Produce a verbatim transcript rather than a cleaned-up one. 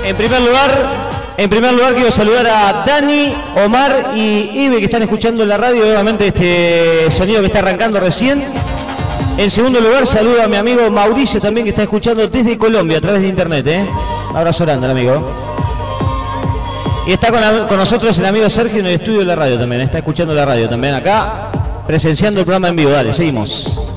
En primer lugar... En primer lugar quiero saludar a Dani, Omar y Ibe que están escuchando en la radio, obviamente este sonido que está arrancando recién. En segundo lugar saludo a mi amigo Mauricio también que está escuchando desde Colombia a través de internet. ¿eh? Un abrazo grande al amigo. Y está con, la, con nosotros el amigo Sergio en el estudio de la radio también, está escuchando la radio también acá, presenciando el programa en vivo. Dale, seguimos.